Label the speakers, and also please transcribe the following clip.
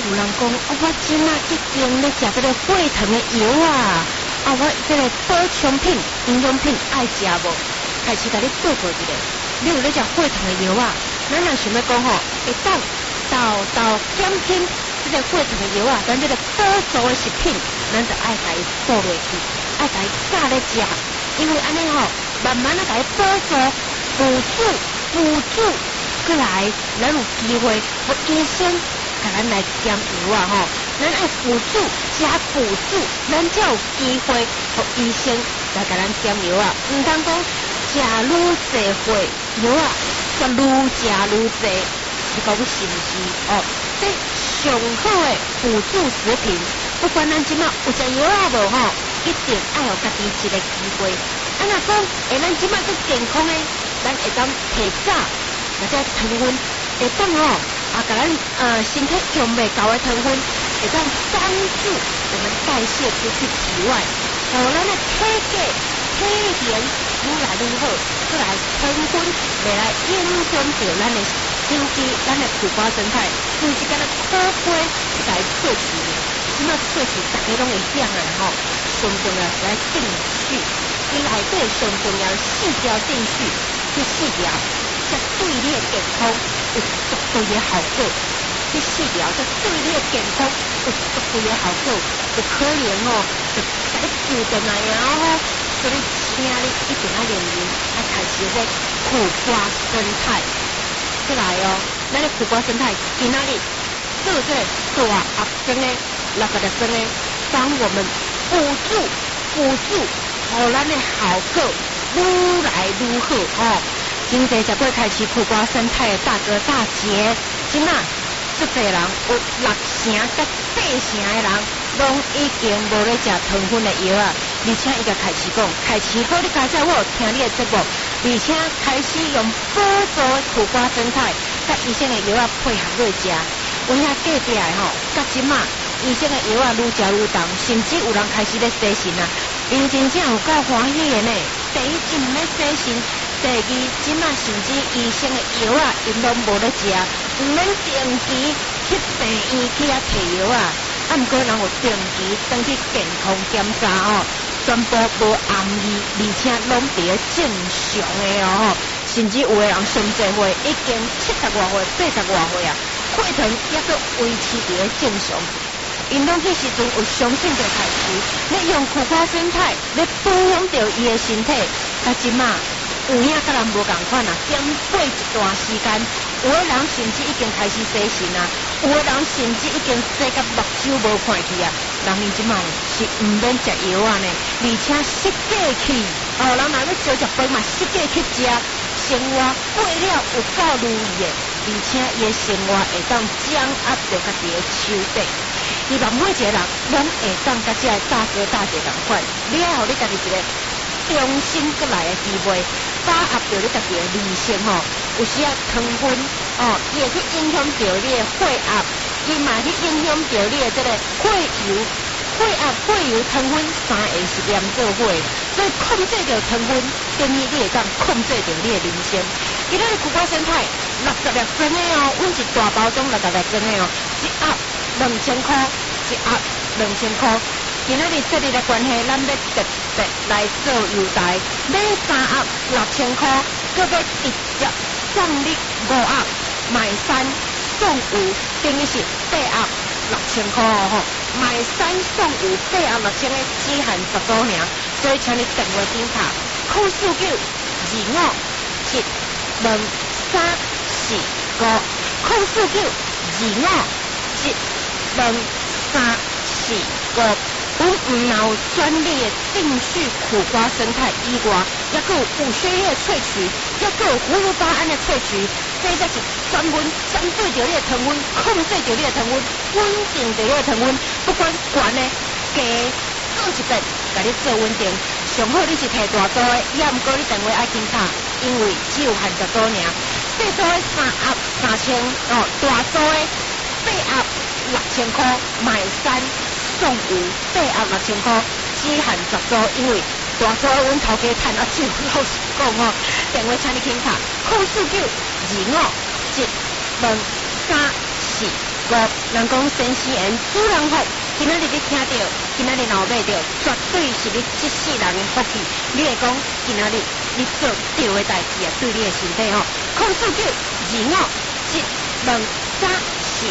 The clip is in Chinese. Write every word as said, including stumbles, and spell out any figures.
Speaker 1: 有人讲，哦，我即马已经咧食这个血糖的药啊，啊，我这个补充品、营养品爱食无？开始甲你对过一个，你有咧食血糖的药啊？咱若想要讲吼，会当豆豆减轻这个血糖的药啊，咱这个补助的食品，咱就爱甲伊补落去，爱甲伊加咧食，因为安尼吼，慢慢啊甲伊补助、辅助、辅助，过来，咱有机会，互医生甲咱来减油啊吼，咱爱辅助加辅助，咱才有机会，互医生来甲咱减油啊，毋通讲食愈济血油啊，却愈食愈济。你讲我是毋是？哦，这上好的辅助食品，不管咱即马有食药啊无吼，一定爱有家己一个机会。啊，若讲诶，咱即马足健康诶，咱会当提早，或者糖分会当哦，啊，甲咱呃身体用袂够诶糖分，会当帮助我们代谢出去体外，互咱诶体格、体型愈来愈好，过来糖分袂来影响到咱诶。尤其咱的苦瓜生态，不是干那苦瓜来萃取的，即马萃取大家拢会晓啊吼，上重要是来定序，伊内底上重要四条定序，这四条才对你的健康有绝对的效果。这四条才对你的健康有绝对的效果，有可能哦，就甲你救回来啊吼。所以请你一定要认真，要开始这苦瓜生态。过来哦，咱的苦瓜生态今仔日做这大盒装的、六个的装的，帮我们辅助、辅助，互咱的效果愈来愈好哦。真侪才会开始苦瓜生态的大哥大姐，今仔足侪人有六成到八成的人，拢已经无咧食糖分的药啊，而且伊个开始讲，开始好，你加在我有听你的节目。而且开始用补助的苦瓜生态，甲医生的药啊配合落食，有遐隔壁的吼，甲即马医生的药啊愈食愈重，甚至有人开始咧洗肾啊，因真正有够欢喜的呢。第一，因毋咧洗肾；第二，即马甚至医生的药啊，因拢无咧食，毋免定期去病院去遐摕药啊，啊毋过人有定期登去健康检查哦。全部无暗义，而且拢伫咧正常的哦，甚至有的人上侪岁已经七十外岁、八十外岁啊，血糖也阁维持伫咧正常。因拢迄时阵有相信着开始，咧用苦瓜生态咧保养着伊的身体，啊，即马有影甲人无共款啊，减肥一段时间，有的人甚至已经开始洗肾啊，有的人甚至已经洗甲目睭无看去啊。人们即卖是毋免食药啊呢，而且适价去哦，人若要少食饭嘛，适价去食，生活过了有够如意的，而且伊的生活会当掌握着家己的手底。希望每一个人拢会当甲这大哥大姐同款，你爱互你家己一个重新过来的机会，把握着你家己的人生吼。有时啊糖分哦，伊会去影响着你的血压。伊嘛去影响着你的这个血油、血压、血油、糖分三个是连做伙，所以控制着糖分，等于你会当控制着你的人生。今仔日苦瓜生态六十粒装的哦，阮一大包装六十粒装的哦，一盒两千块，一盒两千块。今仔日这里的关系，咱要特别来做优待，买三盒六千块，搁要直接送你五盒，买三。送五等于是八盒六千块哦，买三送五八盒六千的只限十组尔，所以请你电话顶卡扣四九二五一两三四五，扣四九二五一两三四五。阮毋但有专利的定序苦瓜生态以外，也阁有补血液萃取，也阁有葫芦巴胺的萃取，这才是专门针对着你的糖分，控制着你的糖分，稳定着你的糖分，不管悬的、低各一遍，甲你做稳定。上好你是摕大组的，也毋过你电话爱紧卡，因为只有限十组尔。小组的三盒三千哦，大组的八盒六千块，买三。送五八盒六千块，只限十组，因为大组阮头家趁啊少，老实讲哦，电话请你轻卡，扣四九二五一两三四五， 国人讲先死言主人福，今仔日你听到，今仔日若买到，绝对是你这世人的福气。你会讲今仔日你做对的代志啊，对你的身体吼，控制九二五一两三。